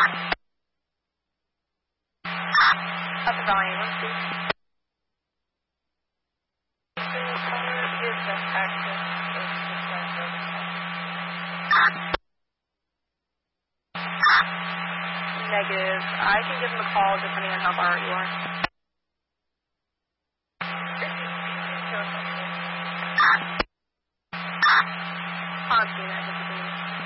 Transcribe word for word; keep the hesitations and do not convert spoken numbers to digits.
Up the volume, let's see. Negative. I can give him a call depending on how far you are.